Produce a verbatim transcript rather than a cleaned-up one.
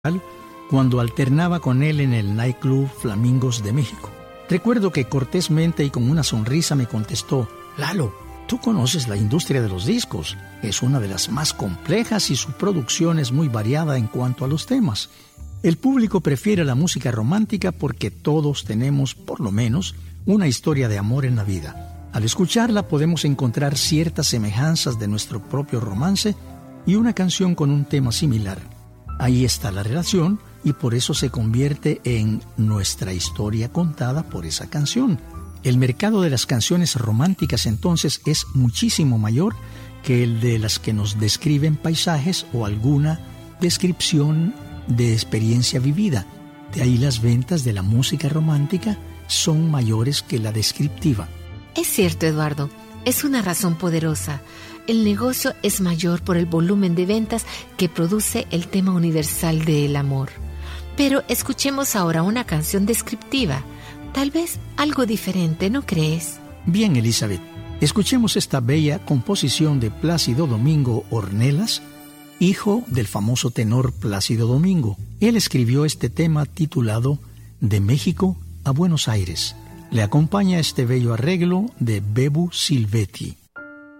cuando alternaba con él en el nightclub Flamingos de México. Recuerdo que cortésmente y con una sonrisa me contestó: Lalo, tú conoces la industria de los discos, es una de las más complejas y su producción es muy variada en cuanto a los temas. El público prefiere la música romántica porque todos tenemos, por lo menos, una historia de amor en la vida. Al escucharla podemos encontrar ciertas semejanzas de nuestro propio romance y una canción con un tema similar. Ahí está la relación y por eso se convierte en nuestra historia contada por esa canción. El mercado de las canciones románticas entonces es muchísimo mayor que el de las que nos describen paisajes o alguna descripción de experiencia vivida. De ahí las ventas de la música romántica son mayores que la descriptiva. Es cierto, Eduardo, es una razón poderosa. El negocio es mayor por el volumen de ventas que produce el tema universal del amor. Pero escuchemos ahora una canción descriptiva, tal vez algo diferente, ¿no crees? Bien, Elizabeth, escuchemos esta bella composición de Plácido Domingo Ornelas, hijo del famoso tenor Plácido Domingo. Él escribió este tema titulado De México a Buenos Aires. Le acompaña este bello arreglo de Bebu Silvetti.